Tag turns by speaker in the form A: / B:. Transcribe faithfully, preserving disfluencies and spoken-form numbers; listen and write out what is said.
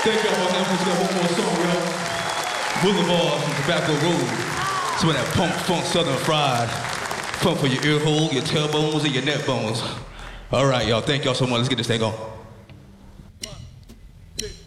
A: Thank y'all for having us. We got one more song, y'all. Boulevard from Tobacco Road. Some of that punk, funk, southern fried. Pump for your ear hole, your tailbones, and your neck bones. All right, y'all. Thank y'all so much. Let's get this thing on.